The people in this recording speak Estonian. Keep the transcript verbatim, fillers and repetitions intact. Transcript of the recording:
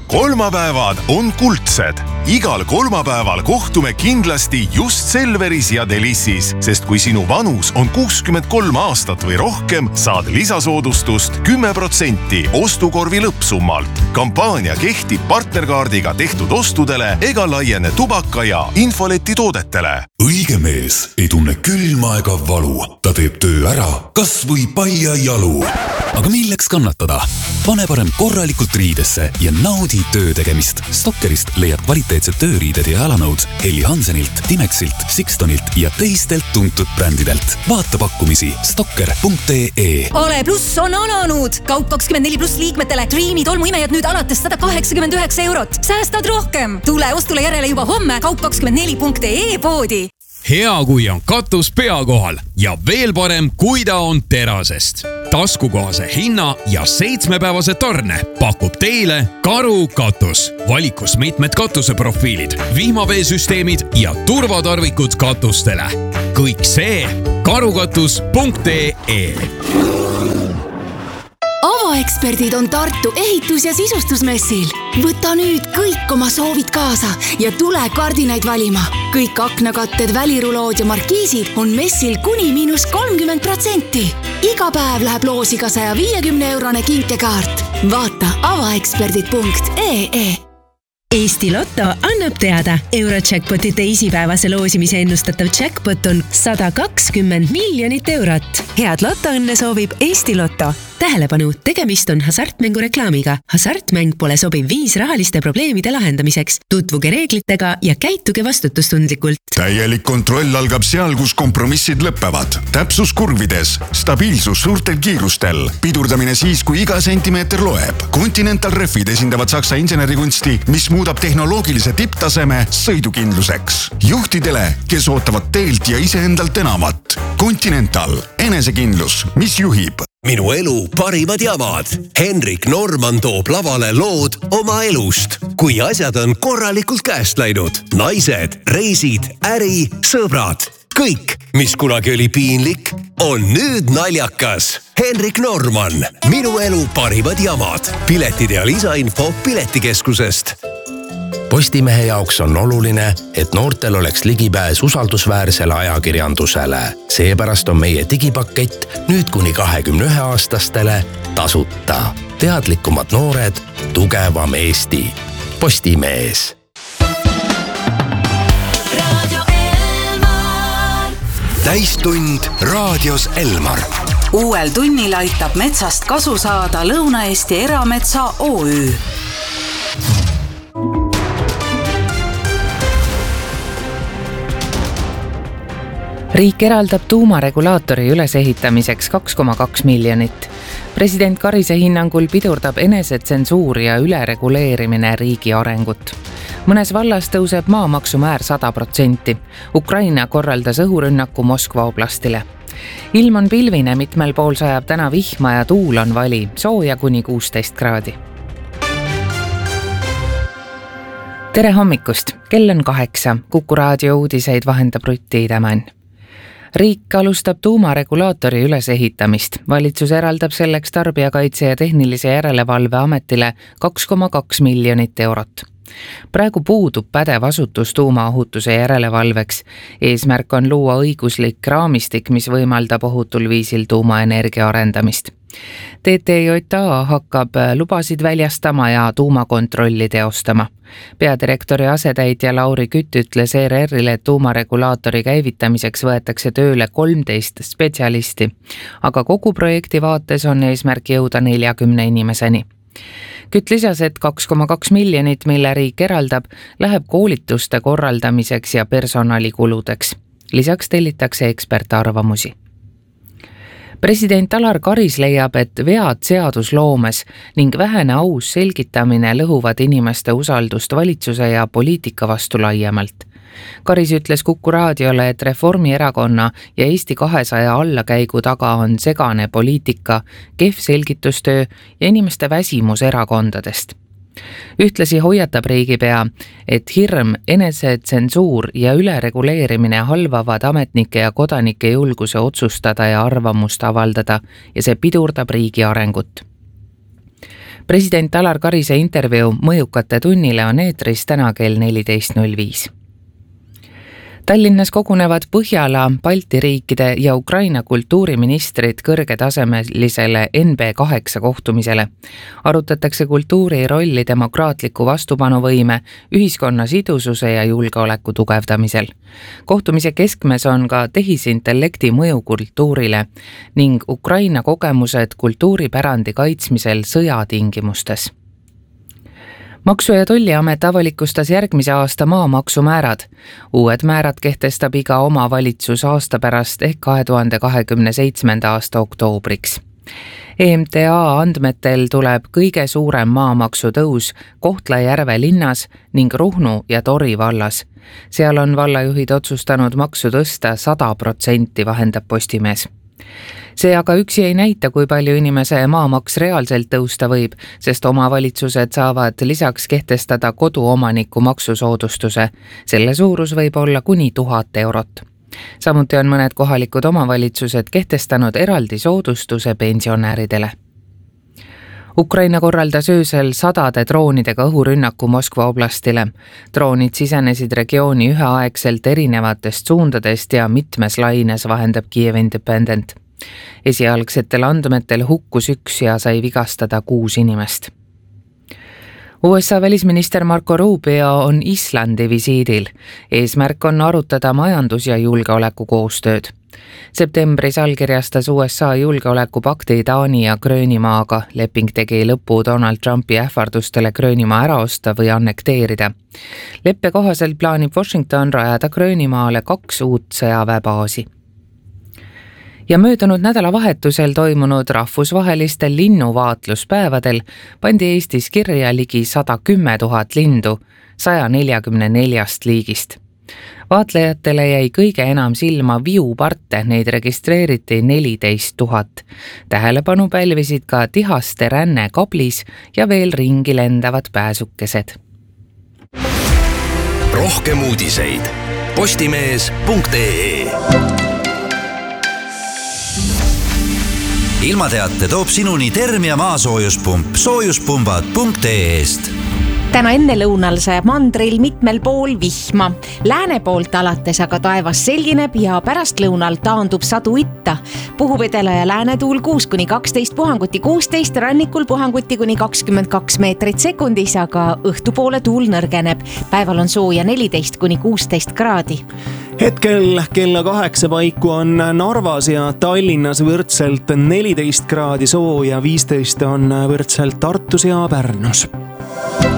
kolmapäevad on kuldsed. Igal kolmapäeval kohtume kindlasti just Selveris ja Delissis, sest kui sinu vanus on kuuskümmend kolm aastat või rohkem, saad lisasoodustust kümme protsenti ostukorvi lõppsummalt. Kampaania kehtib partnerkaardiga tehtud ostudele ega laiene tubaka ja infoleti toodetele. Õige mees ei tunne külma ega valu. Ta teeb töö ära, kas või paia jalu. Aga milleks kannatada? Pane parem korralikult riidesse ja naudi töö tegemist. Stokkerist leiad kvaliteetsed tööriided ja jalanõud Helly Hansenilt, Timexilt, Sixtonilt ja teistelt tuntud brändidelt. Vaata pakkumisi stokker punkt ee. Ole pluss on alanud! Kaup kakskümmend neli pluss liikmetele. Dreami tolmuimejad nüüd alates sada kaheksakümmend üheksa eurot. Säästad rohkem! Tule ostule järele juba homme kaup kakskümmend neli punkt ee poodi. Hea, kui on katus pea kohal ja veel parem, kui ta on terasest. Taskukohase hinna ja seitsmepäevase tarne pakub teile Karu katus. Valikus mitmed katuseprofiilid, vihmaveesüsteemid ja turvatarvikud katustele. Kõik see karukatus punkt ee. Avaeksperdid on Tartu ehitus- ja sisustusmessil. Võta nüüd kõik oma soovid kaasa ja tule kardinaid valima. Kõik aknakatted, välirulood ja markiisid on messil kuni miinus kolmkümmend protsenti. Iga päev läheb loosiga saja viiekümne eurone kinkekaart. Vaata avaeksperdid punkt ee. Eesti Lotto annab teada. Eurojackpoti teisipäevase loosimise ennustatav jackpot on sada kakskümmend miljonit eurot. Head lotoõnne soovib Eesti Lotto. Tähelepanu, tegemist on hasartmängu reklaamiga. Hasartmäng pole sobiv viis rahaliste probleemide lahendamiseks. Tutvuge reeglitega ja käituge vastutustundlikult. Täielik kontroll algab seal, kus kompromissid lõppevad. Täpsus kurvides, stabiilsus suurtel kiirustel, pidurdamine siis, kui iga sentimeeter loeb. Continental Refid esindavad saksa insenerikunsti, mis muudab tehnoloogilise tipptaseme sõidukindluseks. Juhtidele, kes ootavad teelt ja iseendalt enamat. Continental, enesekindlus, mis juhib. Minu elu parimad jamad. Henrik Norman toob lavale lood oma elust. Kui asjad on korralikult käest läinud. Naised, reisid, äri, sõbrad. Kõik, mis kunagi oli piinlik, on nüüd naljakas. Henrik Norman, minu elu parimad jamad. Piletid ja lisainfo Piletikeskusest. Postimehe jaoks on oluline, et noortel oleks ligipääs usaldusväärsele ajakirjandusele. Seepärast on meie digipakett nüüd kuni kahekümne ühe aastastele tasuta. Teadlikumad noored, tugevam Eesti. Postimees. Täistund raadios Elmar. Uuel tunnil aitab metsast kasu saada Lõuna-Eesti Erametsa O Ü. Riik eraldab tuumaregulaatori ülesehitamiseks kaks koma kaks miljonit. President Karise hinnangul pidurdab enesetsensuur ja ülereguleerimine riigi arengut. Mõnes vallas tõuseb maamaksumäär sada protsenti. Ukraina korraldas õhurünnaku Moskva oblastile. Ilm on pilvine, mitmel pool sajab täna vihma ja tuul on vali, sooja kuni kuusteist kraadi. Tere hommikust, kell on kaheksa, Kuku raadio uudiseid vahendab Rutti Idemann. Riik alustab tuumaregulaatori ülesehitamist. Valitsus eraldab selleks Tarbijakaitse ja Tehnilise Järelevalve Ametile kaks koma kaks miljonit eurot. Praegu puudub pädev asutus tuumaohutuse järelevalveks. Eesmärk on luua õiguslik raamistik, mis võimaldab ohutul viisil tuumaenergia arendamist. T T J A hakkab lubasid väljastama ja tuumakontrolli teostama. Peadirektori asetäitja Lauri Kütt ütles E R R-ile, et tuumaregulaatori käivitamiseks võetakse tööle kolmteist spetsialisti, aga kogu projekti vaates on eesmärk jõuda neljakümne inimeseni. Kütt lisas, et kaks koma kaks miljonit, mille riik eraldab, läheb koolituste korraldamiseks ja personalikuludeks. Lisaks tellitakse ekspertarvamusi. President Alar Karis leiab, et vead seadusloomes ning vähene aus selgitamine lõhuvad inimeste usaldust valitsuse ja poliitika vastu laiemalt. Karis ütles Kuku raadiole, et Reformierakonna ja Eesti kahesaja allakäigu taga on segane poliitika, kehv selgitustöö ja inimeste väsimus erakondadest. Ühtlasi hoiatab riigipea, et hirm, enesetsensuur ja ülereguleerimine halvavad ametnike ja kodanike julguse otsustada ja arvamust avaldada ja see pidurdab riigi arengut. president Alar Karise intervjuu Mõjukate tunnile on eetris täna kell neliteist null viis. Tallinnas kogunevad Põhjala, Balti riikide ja Ukraina kultuuriministrid kõrgetasemelisele N B kaheksa kohtumisele. Arutatakse kultuuri rolli demokraatliku vastupanuvõime, ühiskonna sidususe ja julgeoleku tugevdamisel. Kohtumise keskmes on ka tehisintellekti mõju kultuurile ning Ukraina kogemused kultuuripärandi kaitsmisel sõjatingimustes. Maksu- ja Tolliamet avalikustas järgmise aasta maamaksumäärad. Uued määrad kehtestab iga omavalitsus aasta pärast ehk kahe tuhande kahekümne seitsmenda aasta oktoobriks. E M T A andmetel tuleb kõige suurem maamaksu tõus Kohtla-Järve linnas ning Ruhnu ja Tori vallas. Seal on vallajuhid otsustanud maksu tõsta sada protsenti, vahendab Postimees. See aga üksi ei näita, kui palju inimese maamaks reaalselt tõusta võib, sest omavalitsused saavad lisaks kehtestada koduomaniku maksusoodustuse. Selle suurus võib olla kuni tuhat eurot. Samuti on mõned kohalikud omavalitsused kehtestanud eraldi soodustuse pensionäridele. Ukraina korraldas öösel sadade droonidega õhurünnaku Moskva oblastile. Droonid sisenesid regiooni üheaegselt erinevatest suundadest ja mitmes laines, vahendab Kiev Independent. Esialgsetel andmetel hukkus üks ja sai vigastada kuus inimest. U S A välisminister Marco Rubio on Islandi visiidil. Eesmärk on arutada majandus- ja julgeoleku koostööd. Septembris allkirjastas U S A julgeolekupakti Taani ja Gröönimaaga. Leping tegi lõpu Donald Trumpi ähvardustele Gröönimaa ära osta või annekteerida. Leppe kohaselt plaanib Washington rajada Gröönimaale kaks uut sõjaväebaasi. Ja möödunud nädalavahetusel toimunud rahvusvahelistel linnuvaatluspäevadel pandi Eestis kirja ligi sada kümme tuhat lindu saja neljakümne neljast liigist. Vaatlejatele jäi kõige enam silma viuparte, neid registreeriti neliteist tuhat. Tähelepanu pälvisid ka tihaste ränne kablis ja veel ringi lendavad pääsukesed. Rohkem uudiseid postimees punkt ee. Ilmateate toob sinuni Termia maasoojuspump soojuspumbad punkt ee-st. Täna enne lõunal sajab mandril mitmel pool vihma. Lääne poolt alates aga taevas selgineb ja pärast lõunal taandub sadu itta. Puhub edela ja lääne tuul kuus kuni kaksteist, puhanguti kuusteist, rannikul puhanguti kuni kakskümmend kaks meetrit sekundis, aga õhtupoole tuul nõrgeneb. Päeval on sooja neliteist kuni kuusteist kraadi. Hetkel kella kaheksa paiku on Narvas ja Tallinnas võrdselt neliteist kraadi sooja, viisteist on võrdselt Tartus ja Pärnus.